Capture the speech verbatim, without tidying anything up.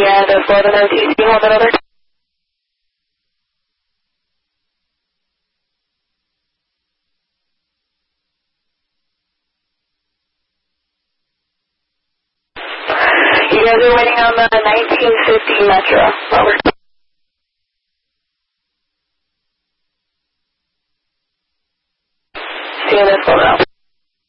and uh, Florida O T C, hold that over. You guys are waiting on the nineteen fifty Metro, over. C N S Florida.